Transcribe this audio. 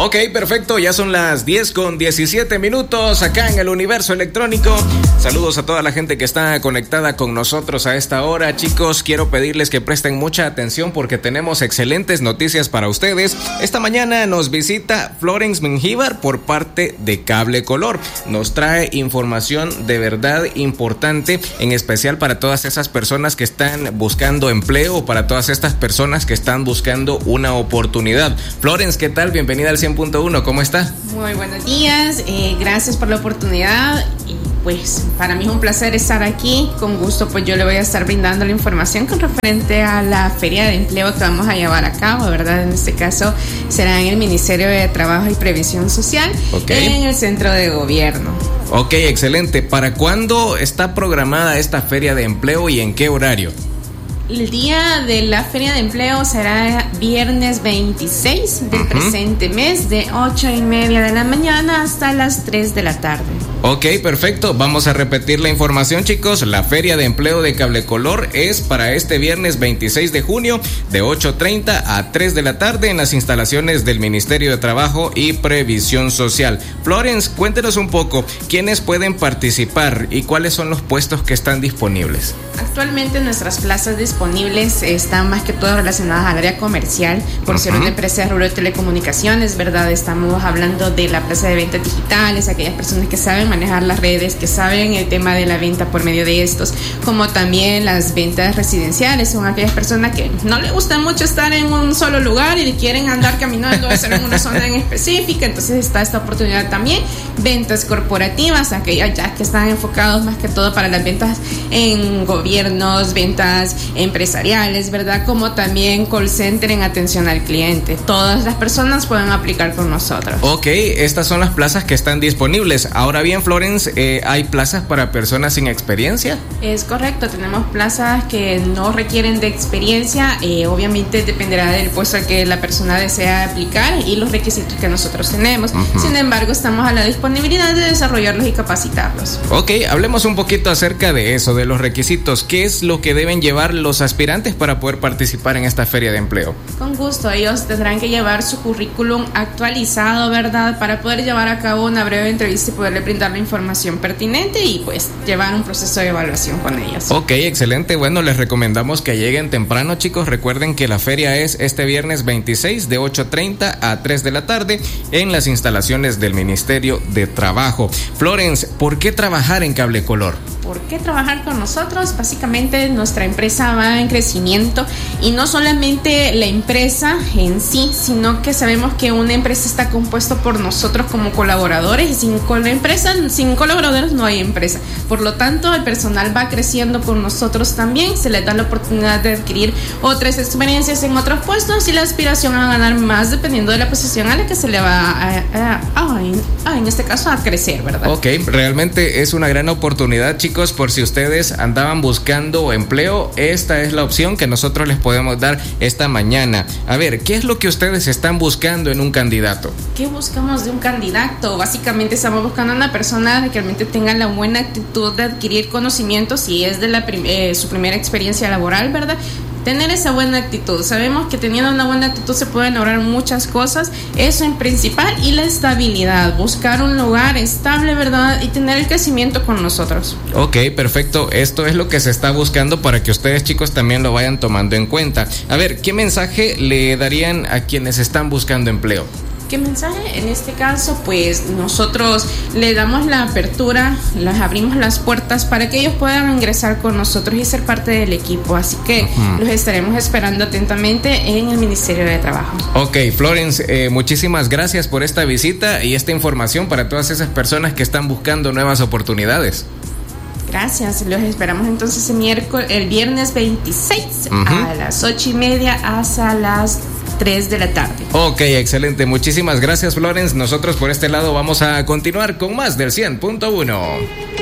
Ok, perfecto, ya son las 10:17 acá en el Universo Electrónico. Saludos a toda la gente que está conectada con nosotros a esta hora. Chicos, quiero pedirles que presten mucha atención porque tenemos excelentes noticias para ustedes. Esta mañana nos visita Florence Mengíbar por parte de Cable Color. Nos trae información de verdad importante, en especial para todas esas personas que están buscando empleo, para todas estas personas que están buscando una oportunidad. Florence, ¿qué tal? Bienvenida al 100.1, ¿cómo está? Muy buenos días, gracias por la oportunidad y pues para mí es un placer estar aquí. Con gusto pues yo le voy a estar brindando la información con referente a la feria de empleo que vamos a llevar a cabo, ¿verdad? En este caso será en el Ministerio de Trabajo y Previsión Social, en el Centro de Gobierno. Ok, excelente. ¿Para cuándo está programada esta feria de empleo y en qué horario? El día de la feria de empleo será viernes 26 del presente mes, de 8:30 de la mañana hasta las 3 de la tarde. Ok, perfecto. Vamos a repetir la información, chicos. La feria de empleo de Cable Color es para este viernes 26 de junio de 8:30 a 3 de la tarde en las instalaciones del Ministerio de Trabajo y Previsión Social. Florence, cuéntenos un poco quiénes pueden participar y cuáles son los puestos que están disponibles. Actualmente nuestras plazas disponibles están más que todo relacionadas al área comercial, por ser una empresa de rubro de telecomunicaciones, ¿verdad? Estamos hablando de la plaza de ventas digitales, aquellas personas que saben manejar las redes, que saben el tema de la venta por medio de estos, como también las ventas residenciales. Son aquellas personas que no les gusta mucho estar en un solo lugar y quieren andar caminando en una zona en específica, entonces está esta oportunidad también. Ventas corporativas, aquellas ya que están enfocados más que todo para las ventas en gobiernos, ventas empresariales, ¿verdad? Como también call center en atención al cliente. Todas las personas pueden aplicar con nosotros. Ok, estas son las plazas que están disponibles. Ahora bien, Florence, ¿hay plazas para personas sin experiencia? Es correcto, tenemos plazas que no requieren de experiencia, obviamente dependerá del puesto al que la persona desea aplicar y los requisitos que nosotros tenemos. Sin embargo, estamos a la disponibilidad de desarrollarlos y capacitarlos. Ok, hablemos un poquito acerca de eso, de los requisitos. ¿Qué es lo que deben llevar los aspirantes para poder participar en esta feria de empleo? Con gusto, ellos tendrán que llevar su currículum actualizado, ¿verdad? Para poder llevar a cabo una breve entrevista y poderle brindar la información pertinente y pues llevar un proceso de evaluación con ellos. Ok, excelente. Bueno, les recomendamos que lleguen temprano, chicos. Recuerden que la feria es este viernes 26 de 8:30 a 3 de la tarde en las instalaciones del Ministerio de Trabajo. Florence, ¿por qué trabajar en Cable Color? ¿Por qué trabajar con nosotros? Básicamente nuestra empresa va en crecimiento y no solamente la empresa en sí, sino que sabemos que una empresa está compuesta por nosotros como colaboradores y sin colaboradores no hay empresa. Por lo tanto, el personal va creciendo con nosotros también, se les da la oportunidad de adquirir otras experiencias en otros puestos y la aspiración a ganar más dependiendo de la posición a la que se le va en este caso a crecer, ¿verdad? Ok, realmente es una gran oportunidad, chicos, por si ustedes andaban buscando empleo, esta es la opción que nosotros les podemos dar esta mañana. A ver, ¿qué es lo que ustedes están buscando en un candidato? ¿Qué buscamos de un candidato? Básicamente estamos buscando una persona que realmente tenga la buena actitud de adquirir conocimientos si es de su primera experiencia laboral, ¿verdad? Tener esa buena actitud. Sabemos que teniendo una buena actitud se pueden lograr muchas cosas, eso en principal, y la estabilidad, buscar un lugar estable, ¿verdad? Y tener el crecimiento con nosotros. Ok, perfecto, esto es lo que se está buscando para que ustedes, chicos, también lo vayan tomando en cuenta. A ver, ¿qué mensaje le darían a quienes están buscando empleo? ¿Qué mensaje? En este caso, pues nosotros le damos la apertura, les abrimos las puertas para que ellos puedan ingresar con nosotros y ser parte del equipo. Así que los estaremos esperando atentamente en el Ministerio de Trabajo. Ok, Florence, muchísimas gracias por esta visita y esta información para todas esas personas que están buscando nuevas oportunidades. Gracias, los esperamos entonces el viernes 26 a las 8:30 hasta las 3 de la tarde. Ok, excelente. Muchísimas gracias, Florence. Nosotros por este lado vamos a continuar con más del 100.1.